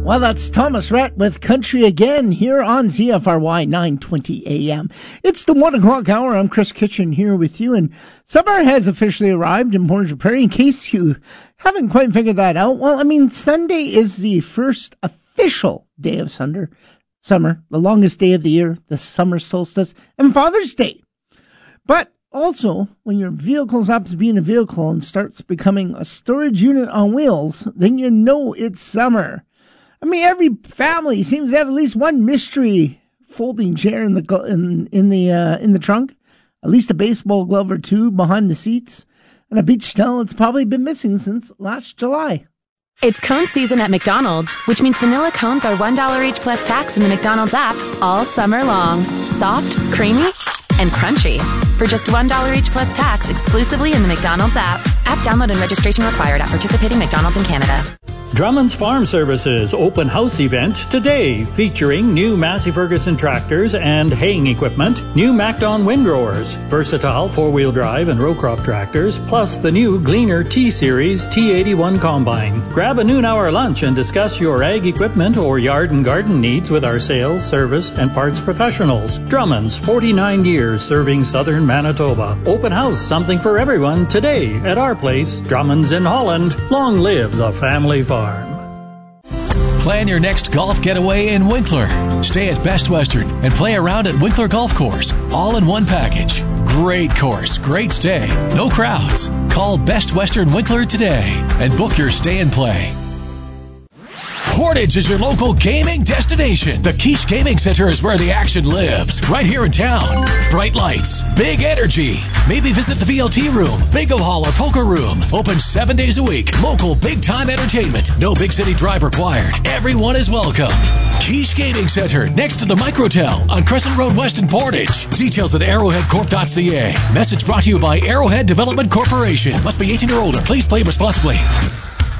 Well, that's Thomas Rhett with Country Again here on CFRY 920 AM. It's the 1 o'clock hour. I'm Chris Kitchen here with you, and summer has officially arrived in Portage Prairie. In case you haven't quite figured that out, well, I mean, Sunday is the first official day of summer, the longest day of the year, the summer solstice, and Father's Day. But also, when your vehicle stops being a vehicle and starts becoming a storage unit on wheels, then you know it's summer. I mean, every family seems to have at least one mystery folding chair in the trunk, at least a baseball glove or two behind the seats, and a beach towel that's probably been missing since last July. It's cone season at McDonald's, which means vanilla cones are $1 each plus tax in the McDonald's app all summer long. Soft, creamy, and crunchy. For just $1 each plus tax exclusively in the McDonald's app. App download and registration required at participating McDonald's in Canada. Drummond's Farm Services open house event today, featuring new Massey Ferguson tractors and haying equipment, new MacDon windrowers, versatile four-wheel drive and row crop tractors, plus the new Gleaner T-Series T81 combine. Grab a noon-hour lunch and discuss your ag equipment or yard and garden needs with our sales, service, and parts professionals. Drummond's, 49 years serving southern Manitoba. Open house, something for everyone, today at our place, Drummond's in Holland. Long live the family farm. Plan your next golf getaway in Winkler. Stay at Best Western and play around at Winkler Golf Course, all in one package. Great course, great stay, no crowds. Call Best Western Winkler today and book your stay and play. Portage is your local gaming destination. The Quiche Gaming Center is where the action lives, right here in town. Bright lights, big energy. Maybe visit the VLT room, bingo hall, or poker room. Open 7 days a week. Local big-time entertainment. No big city drive required. Everyone is welcome. Quiche Gaming Center, next to the Microtel on Crescent Road West in Portage. Details at arrowheadcorp.ca. Message brought to you by Arrowhead Development Corporation. Must be 18 or older. Please play responsibly.